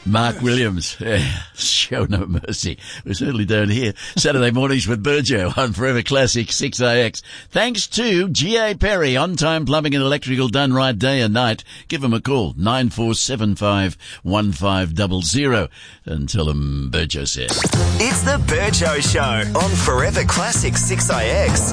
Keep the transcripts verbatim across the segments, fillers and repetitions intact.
Mark Williams, yeah, show no mercy. We certainly don't hear. Saturday mornings with Burjo on Forever Classic six A X. Thanks to G A Perry, on-time plumbing and electrical done right day and night. Give them a call, nine four seven five, one five zero zero, and tell them Burjo said. It's the Burjo Show on Forever Classic six A X.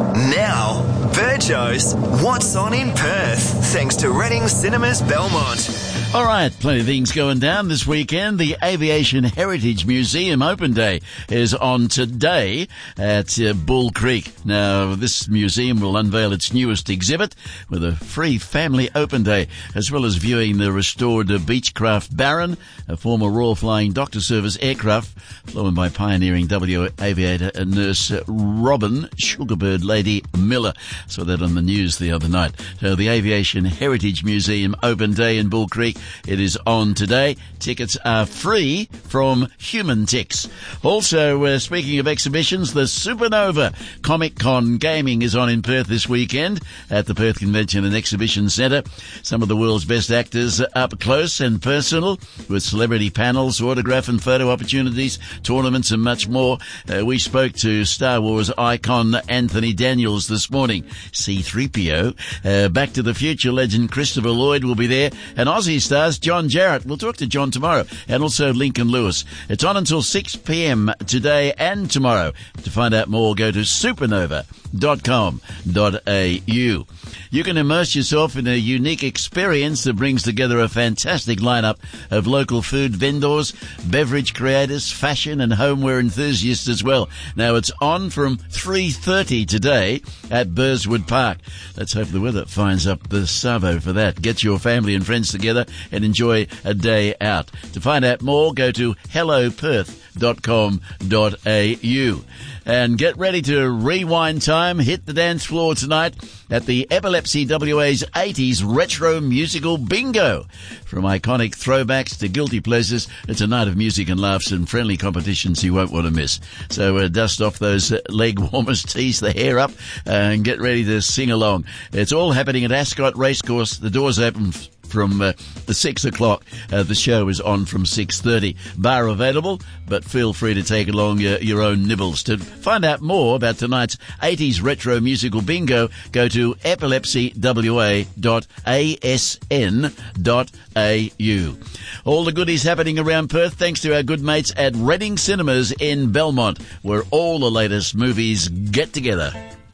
Now, Burjo's What's On in Perth, thanks to Reading Cinemas Belmont. All right, plenty of things going down this weekend. The Aviation Heritage Museum Open Day is on today at uh, Bull Creek. Now, this museum will unveil its newest exhibit with a free family open day, as well as viewing the restored uh, Beechcraft Baron, a former Royal Flying Doctor Service aircraft flown by pioneering W aviator and nurse uh, Robin Sugarbird Lady Miller. Saw that on the news the other night. So the Aviation Heritage Museum Open Day in Bull Creek, it is on today. Tickets are free from Human Tix. Also, uh, speaking of exhibitions, the Supernova Comic Con Gaming is on in Perth this weekend at the Perth Convention and Exhibition Centre. Some of the world's best actors up close and personal with celebrity panels, autograph and photo opportunities, tournaments and much more. Uh, we spoke to Star Wars icon Anthony Daniels this morning. C three P O. Uh, Back to the Future legend Christopher Lloyd will be there, and Aussie stars John Jarrett. We'll talk to John tomorrow, and also Lincoln Lewis. It's on until six p.m. today and tomorrow. To find out more, go to supernova dot com dot a u. You can immerse yourself in a unique experience that brings together a fantastic lineup of local food vendors, beverage creators, fashion and homeware enthusiasts as well. Now, it's on from three thirty today at Burswood Park. Let's hope the weather finds up the savo for that. Get your family and friends together and enjoy a day out. To find out more, go to hello perth dot com dot a u. And get ready to rewind time, hit the dance floor tonight at the Epilepsy W A's eighties Retro Musical Bingo. From iconic throwbacks to guilty pleasures, it's a night of music and laughs and friendly competitions you won't want to miss. So uh, dust off those uh, leg warmers, tease the hair up, uh, and get ready to sing along. It's all happening at Ascot Racecourse. The doors open f- from uh, the six o'clock. Uh, the show is on from six thirty. Bar available, but feel free to take along your, your own nibbles. To find out more about tonight's eighties Retro Musical Bingo, go to epilepsy w a dot a s n dot a u. All the goodies happening around Perth thanks to our good mates at Reading Cinemas in Belmont, where all the latest movies get together.